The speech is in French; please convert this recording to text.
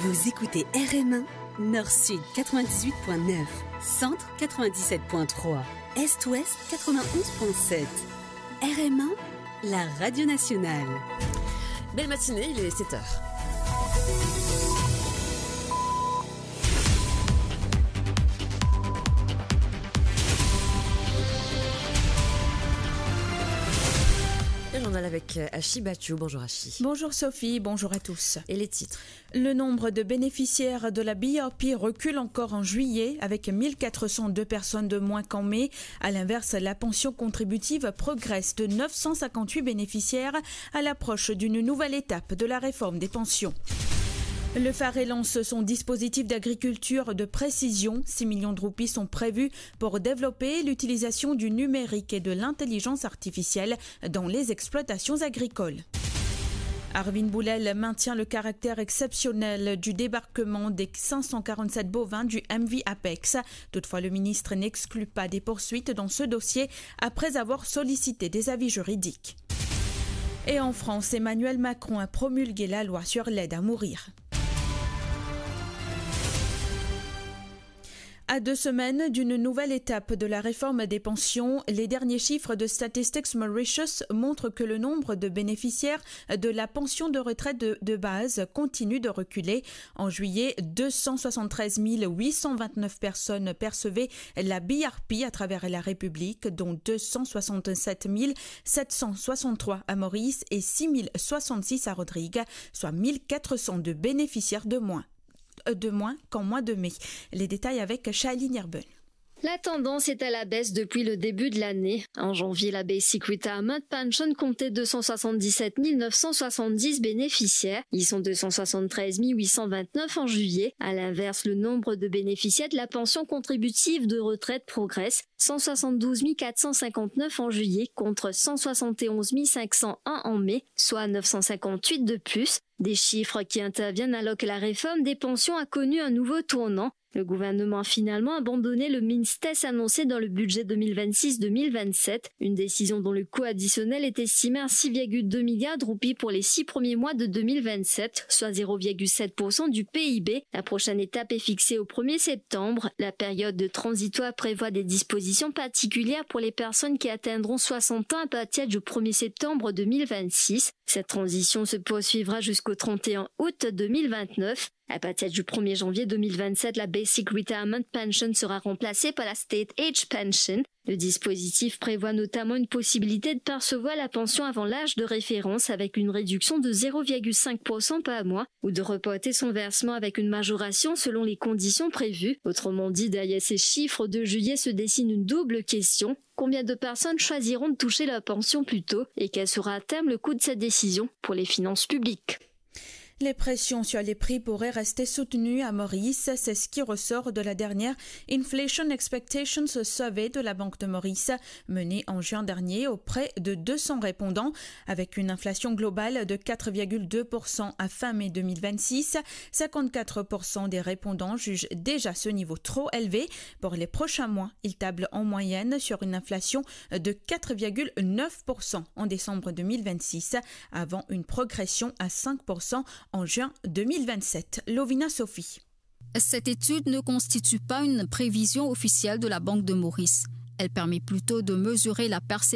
Vous écoutez RM1, Nord-Sud 98.9, Centre 97.3, Est-Ouest 91.7. RM1, la radio nationale. Belle matinée, il est 7h. Le journal avec Achi Bachou. Bonjour Achi. Bonjour Sophie, bonjour à tous. Et les titres. Le nombre de bénéficiaires de la BRP recule encore en juillet avec 1402 personnes de moins qu'en mai. À l'inverse, la pension contributive progresse de 958 bénéficiaires à l'approche d'une nouvelle étape de la réforme des pensions. Le phare lance son dispositif d'agriculture de précision. 6 millions de roupies sont prévus pour développer l'utilisation du numérique et de l'intelligence artificielle dans les exploitations agricoles. Arvin Boulel maintient le caractère exceptionnel du débarquement des 547 bovins du MV Apex. Toutefois, le ministre n'exclut pas des poursuites dans ce dossier après avoir sollicité des avis juridiques. Et en France, Emmanuel Macron a promulgué la loi sur l'aide à mourir. À 2 semaines d'une nouvelle étape de la réforme des pensions, les derniers chiffres de Statistics Mauritius montrent que le nombre de bénéficiaires de la pension de retraite de base continue de reculer. En juillet, 273 829 personnes percevaient la BRP à travers la République, dont 267 763 à Maurice et 6 066 à Rodrigue, soit 1402 bénéficiaires de moins qu'en mois de mai. Les détails avec Shailene Yerbel. La tendance est à la baisse depuis le début de l'année. En janvier, la Basic Retirement Pension comptait 277 970 bénéficiaires. Ils sont 273 829 en juillet. À l'inverse, le nombre de bénéficiaires de la pension contributive de retraite progresse. 172 459 en juillet contre 171 501 en mai, soit 958 de plus. Des chiffres qui interviennent alors que la réforme des pensions a connu un nouveau tournant. Le gouvernement a finalement abandonné le MINSTES annoncé dans le budget 2026-2027, une décision dont le coût additionnel est estimé à 6,2 milliards de roupies pour les 6 premiers mois de 2027, soit 0,7% du PIB. La prochaine étape est fixée au 1er septembre. La période de transitoire prévoit des dispositions particulières pour les personnes qui atteindront 60 ans à partir du 1er septembre 2026. Cette transition se poursuivra jusqu'au 31 août 2029. À partir du 1er janvier 2027, la Basic Retirement Pension sera remplacée par la State Age Pension. Le dispositif prévoit notamment une possibilité de percevoir la pension avant l'âge de référence avec une réduction de 0,5% par mois ou de reporter son versement avec une majoration selon les conditions prévues. Autrement dit, derrière ces chiffres de juillet se dessine une double question. Combien de personnes choisiront de toucher leur pension plus tôt et quel sera à terme le coût de cette décision pour les finances publiques? Les pressions sur les prix pourraient rester soutenues à Maurice, c'est ce qui ressort de la dernière Inflation Expectations Survey de la Banque de Maurice, menée en juin dernier auprès de 200 répondants. Avec une inflation globale de 4,2% à fin mai 2026, 54% des répondants jugent déjà ce niveau trop élevé. Pour les prochains mois, ils tablent en moyenne sur une inflation de 4,9% en décembre 2026, avant une progression à 5% en juin 2027. Lovina Sophie. Cette étude ne constitue pas une prévision officielle de la Banque de Maurice. Elle permet plutôt de mesurer la perception